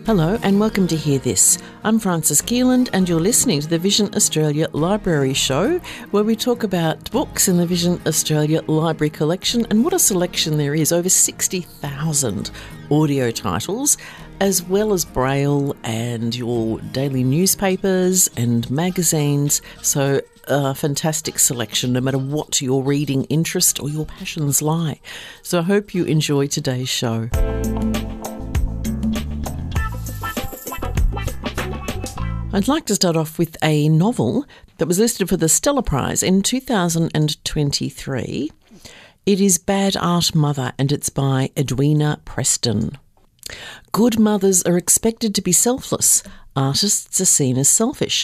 Hello and welcome to Hear This. I'm Frances Keeland and you're listening to the Vision Australia Library Show, where we talk about books in the Vision Australia Library collection and what a selection there is, over 60,000 audio titles, as well as Braille and your daily newspapers and magazines. So a fantastic selection, no matter what your reading interest or your passions lie. So I hope you enjoy today's show. I'd like to start off with a novel that was listed for the Stella Prize in 2023. It is Bad Art Mother and it's by Edwina Preston. Good mothers are expected to be selfless. Artists are seen as selfish.